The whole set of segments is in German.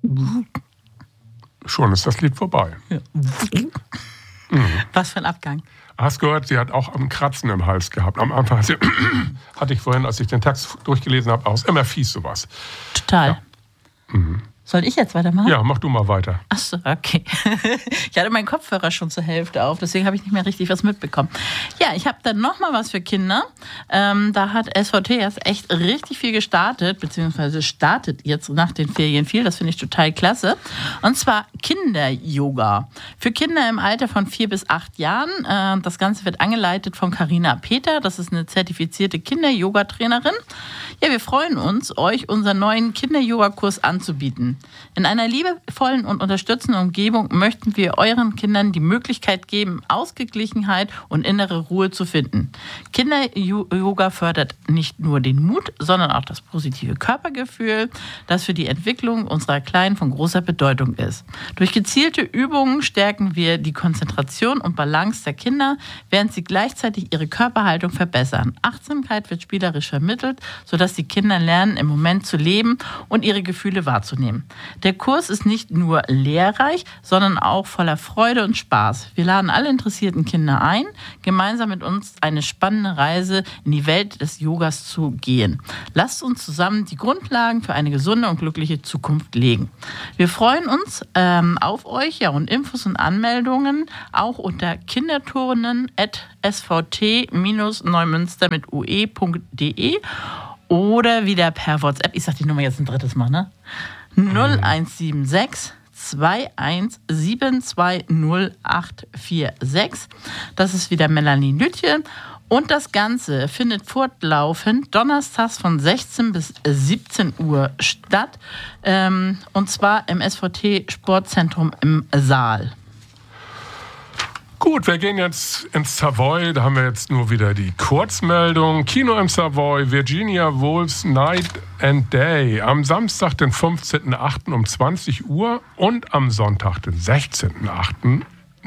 Schon ist das Lied vorbei. Ja. Was für ein Abgang. Hast gehört, sie hat auch ein Kratzen im Hals gehabt. Am Anfang hatte ich vorhin, als ich den Text durchgelesen habe, auch immer fies sowas. Total. Ja. Soll ich jetzt weitermachen? Ja, mach du mal weiter. Ach so, okay. Ich hatte meinen Kopfhörer schon zur Hälfte auf, deswegen habe ich nicht mehr richtig was mitbekommen. Ja, ich habe dann noch mal was für Kinder. Da hat SVT jetzt echt richtig viel gestartet, beziehungsweise startet jetzt nach den Ferien viel. Das finde ich total klasse. Und zwar Kinder-Yoga. Für Kinder im Alter von 4 bis 8 Jahren. Das Ganze wird angeleitet von Carina Peter. Das ist eine zertifizierte Kinder-Yoga-Trainerin. Ja, wir freuen uns, euch unseren neuen Kinder-Yoga-Kurs anzubieten. In einer liebevollen und unterstützenden Umgebung möchten wir euren Kindern die Möglichkeit geben, Ausgeglichenheit und innere Ruhe zu finden. Kinder-Yoga fördert nicht nur den Mut, sondern auch das positive Körpergefühl, das für die Entwicklung unserer Kleinen von großer Bedeutung ist. Durch gezielte Übungen stärken wir die Konzentration und Balance der Kinder, während sie gleichzeitig ihre Körperhaltung verbessern. Achtsamkeit wird spielerisch vermittelt, sodass die Kinder lernen, im Moment zu leben und ihre Gefühle wahrzunehmen. Der Kurs ist nicht nur lehrreich, sondern auch voller Freude und Spaß. Wir laden alle interessierten Kinder ein, gemeinsam mit uns eine spannende Reise in die Welt des Yogas zu gehen. Lasst uns zusammen die Grundlagen für eine gesunde und glückliche Zukunft legen. Wir freuen uns auf euch, ja, und Infos und Anmeldungen auch unter kinderturnen@svt-neumünster mit ue.de oder wieder per WhatsApp. Ich sag die Nummer jetzt ein drittes Mal, ne? 0176 217204846. Das ist wieder Melanie Lütje. Und das Ganze findet fortlaufend donnerstags von 16 bis 17 Uhr statt. Und zwar im SVT Sportzentrum im Saal. Gut, wir gehen jetzt ins Savoy. Da haben wir jetzt nur wieder die Kurzmeldung. Kino im Savoy, Virginia Woolf's Night and Day. Am Samstag, den 15.08. um 20 Uhr und am Sonntag, den 16.08.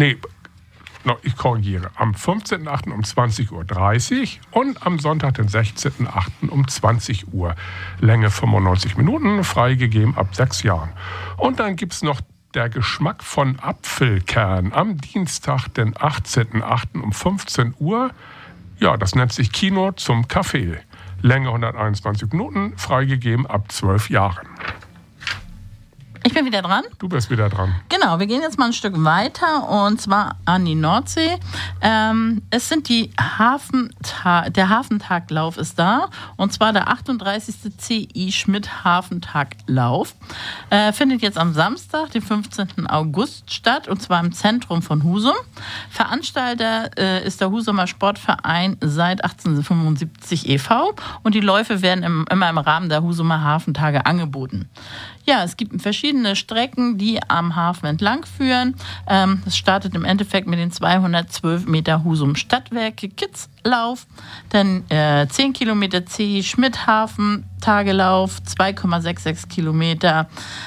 Ich korrigiere. Am 15.08. um 20.30 Uhr und am Sonntag, den 16.08. um 20 Uhr. Länge 95 Minuten, freigegeben ab 6 Jahren. Und dann gibt es noch Der Geschmack von Apfelkern am Dienstag, den 18.08. um 15 Uhr. Ja, das nennt sich Kino zum Kaffee. Länge 121 Minuten, freigegeben ab 12 Jahren. Ich bin wieder dran. Du bist wieder dran. Genau, wir gehen jetzt mal ein Stück weiter und zwar an die Nordsee. Es sind der Hafentaglauf ist da und zwar der 38. CI Schmidt Hafentaglauf. Findet jetzt am Samstag, den 15. August statt und zwar im Zentrum von Husum. Veranstalter ist der Husumer Sportverein seit 1875 e.V. und die Läufe werden immer im Rahmen der Husumer Hafentage angeboten. Ja, es gibt verschiedene Strecken, die am Hafen entlang führen. Es startet im Endeffekt mit den 212 Meter Husum Stadtwerke Kids-Lauf, dann 10 Kilometer CI Schmidt-Hafen Tagelauf, 2,66 Kilometer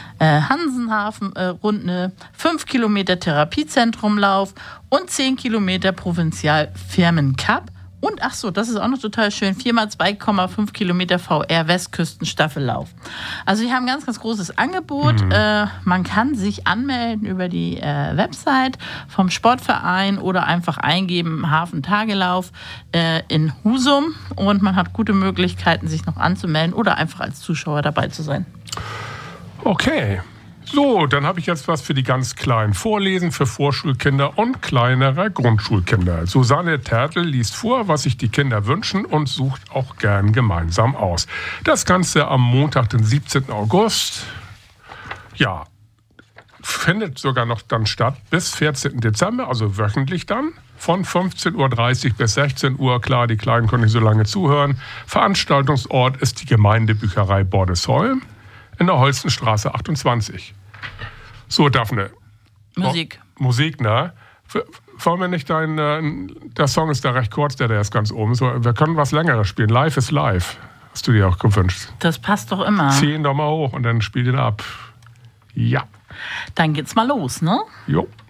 Hansenhafen-Runde, 5 Kilometer Therapiezentrumlauf und 10 Kilometer Provinzial-Firmen-Cup. Und ach so, das ist auch noch total schön, 4x2,5 Kilometer VR-Westküstenstaffellauf. Also wir haben ein ganz, ganz großes Angebot. Man kann sich anmelden über die Website vom Sportverein oder einfach eingeben Hafentagelauf in Husum. Und man hat gute Möglichkeiten, sich noch anzumelden oder einfach als Zuschauer dabei zu sein. Okay. So, dann habe ich jetzt was für die ganz Kleinen. Vorlesen für Vorschulkinder und kleinere Grundschulkinder. Susanne Tertel liest vor, was sich die Kinder wünschen und sucht auch gern gemeinsam aus. Das Ganze am Montag, den 17. August. Ja, findet sogar noch dann statt bis 14. Dezember, also wöchentlich dann. Von 15.30 Uhr bis 16 Uhr. Klar, die Kleinen können nicht so lange zuhören. Veranstaltungsort ist die Gemeindebücherei Bordesholm in der Holstenstraße 28. So, Daphne. Musik. Musik, ne? Wollen wir nicht der Song ist da recht kurz, der ist ganz oben. So, wir können was Längeres spielen. Live is live. Hast du dir auch gewünscht? Das passt doch immer. Zieh ihn doch mal hoch und dann spiel den ab. Ja. Dann geht's mal los, ne? Jo.